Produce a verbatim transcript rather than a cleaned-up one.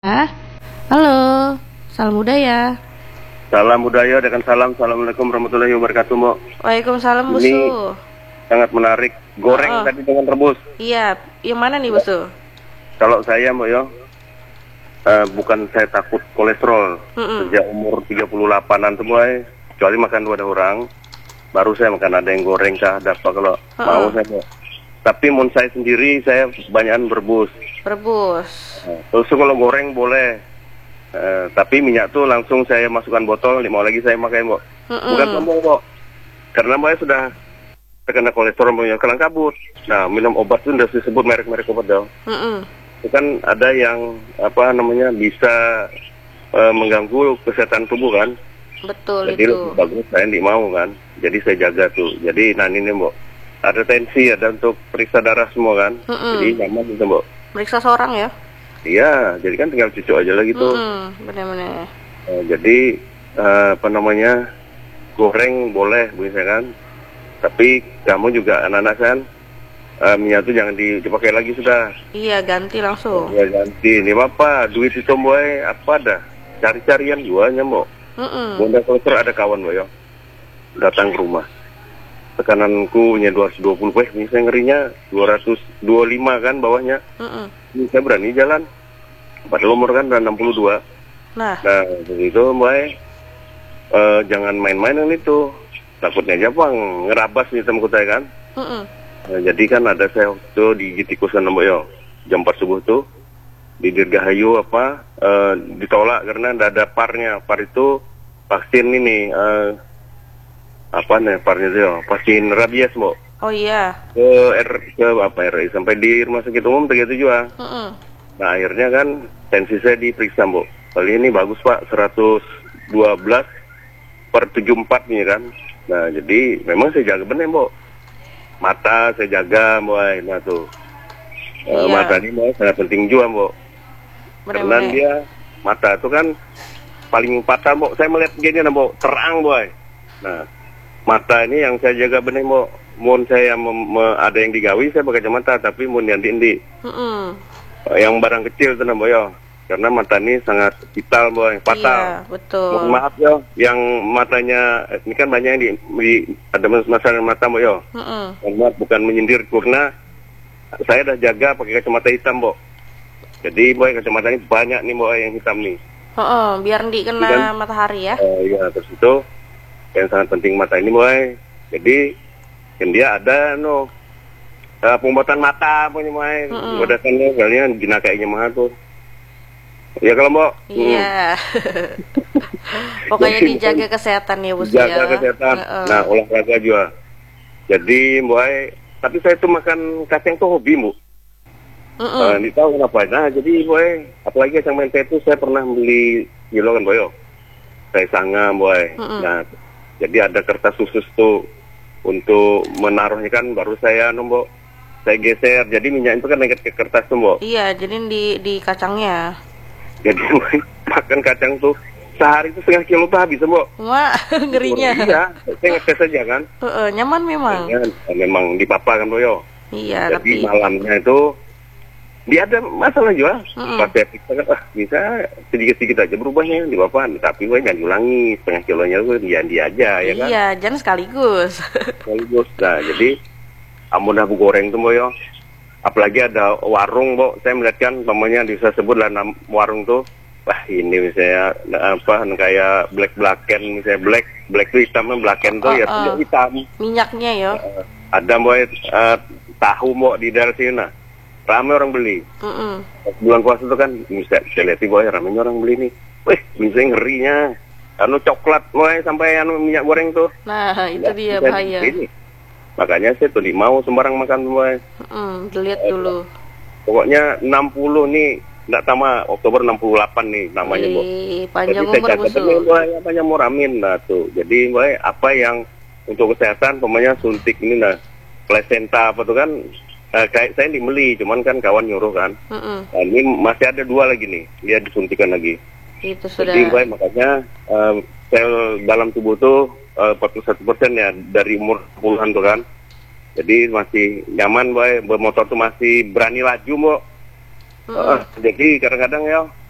Ah, halo, salam budaya. Salam budaya dengan salam. Assalamualaikum warahmatullahi wabarakatuh, Mbok. Waalaikumsalam, Ini Busu. sangat menarik. Goreng Oh, oh. tadi dengan rebus. Iya, yang mana nih, Busu? Kalau saya, Mbok, yo, eh, bukan saya takut kolesterol. Mm-mm. Sejak umur tiga puluh delapan-an tuh, Boy, kecuali makan dua orang, baru saya makan ada yang goreng kah, ada apa kalau Uh-uh. mau saya, Mbok. Tapi mun saya sendiri, saya kebanyakan berebus. Rebus. Nah, terus kalau goreng boleh. Eh, tapi minyak tuh langsung saya masukkan botol, mau lagi saya pakai, Mbok. Mm-mm. Bukan sombong, Mbok. Karena Mbak sudah terkena kolesterol, punya kelang kabut. Nah, minum obat itu sudah disebut merek-merek obat dong. Mm-mm. Itu kan ada yang apa namanya bisa eh, mengganggu kesehatan tubuh kan. Betul Jadi itu. lebih bagus saya tidak mau kan. Jadi saya jaga tuh. Jadi nah ini Mbok, ada tensi, ada untuk periksa darah semua kan. Mm-mm. Jadi nyaman gitu Mbok. Meriksa seorang ya? Iya, jadi kan tinggal cucuk aja lah gitu. Mm-mm, benar-benar. Eh, jadi eh, apa namanya, goreng boleh bisa kan. Tapi kamu juga anak-anak kan, eh, minyak itu jangan dipakai lagi sudah. Iya, ganti langsung. Ya ganti, ini apa? Duit itu boy, apa dah? Cari-carian jualnya Mbok. Mm-mm. Bunda kolesterol ada kawan Mbok ya, datang ke rumah. Tekananku nya dua ratus dua puluh, weh, ini saya ngerinya dua ratus dua puluh lima kan bawahnya. Mm-mm. Ini saya berani jalan. Padahal umur kan udah enam puluh dua. Nah, Nah, begitu boy, eh, jangan main-main dengan itu. Takutnya aja bang, ngerabas nih temen saya kan. mm-mm. Nah, jadi kan ada saya waktu di tikus kan Mbok yo, jam empat subuh tuh di Dirgahayu apa eh, ditolak karena tidak ada parnya. Par itu vaksin ini eh, apa nih parnya itu yo, vaksin rabies Mbok. Oh iya. Ke R ke apa R I sampai di rumah sakit umum begitu juga. Mm-mm. Nah akhirnya kan tensi saya diperiksa Mbok. Kali ini bagus Pak, seratus dua belas per tujuh puluh empat nih kan. Nah jadi memang saya jaga bener Mbok. Mata saya jaga Mbok. Nah tuh Eh, Iya. mata ini Mbok sangat penting juga Mbok. Karena Benar-benar. dia mata itu kan paling patah Mbok. Saya melihat gini Mbok, terang Mbok. Nah mata ini yang saya jaga bener Mbok. Mun saya mem- me- ada yang digawi saya pakai kacamata, tapi mun yang di Mm-mm. yang barang kecil tuh Mbok yo. Karena mata ini sangat vital Mbok, Iya, fatal. betul. Mohon maaf yo, yang matanya ini kan banyak yang di, di ada masalah mata Mbok yo. Mm-mm. Mohon maaf, bukan menyindir karena saya udah jaga pakai kacamata hitam Mbok. Jadi boy kacamata ini banyak nih Mbok yang hitam nih. Oh, biar di kena Kan? matahari ya. Oh iya, terus itu yang sangat penting mata ini boy. Jadi kan dia ada no uh, pengobatan mata punya boy. Mm-mm. Pengobatan kalian gina kayaknya mah tuh. Ya kalau Mbok. Iya. Pokoknya Jadi, dijaga kesehatan ya, Bus jaga ya. kesehatan. Heeh. Nah, olahraga juga. Jadi boy, tapi saya tuh makan kacang tuh hobi Bu. Mm-mm. Uh, tahu kenapa? Nah, jadi boy, apalagi kacang mente itu saya pernah beli kilo kan boy. Saya sanga boy. Mm-mm. Nah, jadi ada kertas khusus tuh untuk menaruhnya kan, baru saya nombok saya geser. Jadi minyak itu kan lengket ke kertas tuh Mbok. Iya, jadi di di kacangnya. Jadi boy, makan kacang tuh sehari itu setengah kilo tuh habis Mbok. Wah, ngerinya. Iya, saya ngetes aja kan. Heeh, nyaman memang. Ya, memang di papa kan boyo. Iya, Jadi tapi malamnya itu dia ada masalah juga. Mm-mm. Pas saya periksa kan, ah bisa sedikit-sedikit aja berubahnya di bapak. Tapi gue jangan diulangi setengah kilonya tuh dia dia aja ya kan. iya, jangan sekaligus. Sekaligus. Nah jadi amun aku goreng tuh boyo. Apalagi ada warung Bo, saya melihat kan namanya bisa sebut lah nam- warung tuh. Wah ini misalnya nah, apa kayak black blacken misalnya black black itu hitam blacken tuh Oh, ya oh. hitam. Minyaknya ya. Eh, ada boy eh, tahu Bo di daerah sini nah. Ramai orang beli. Mm-mm. Pas bulan puasa itu kan bisa saya lihat boy ramainya orang beli nih. Wih, bisa ngerinya. Anu coklat boy sampai anu minyak goreng tuh. Nah, itu Ya, dia bisa bahaya. ini. Makanya saya tuh di mau sembarang makan boy. Mm, dilihat dulu. Pokoknya enam puluh nih, enggak sama Oktober enam puluh delapan nih namanya, Bu. Ih, panjang Jadi saya umur jaga Busu. bener, Boy, apa yang mau ramin nah tuh. Jadi, Boy, apa yang untuk kesehatan, pokoknya suntik ini nah, plasenta apa tuh kan, eh, kayak saya dibeli, cuman kan kawan nyuruh kan. Mm-mm. Nah, ini masih ada dua lagi nih, dia disuntikan lagi. Itu sudah. Jadi, Boy, makanya eh, sel dalam tubuh tuh eh, empat puluh satu persen ya dari umur puluhan tuh kan. Jadi masih nyaman, Boy, bermotor tuh masih berani laju, Mbok. Mm-mm. Uh, jadi kadang-kadang ya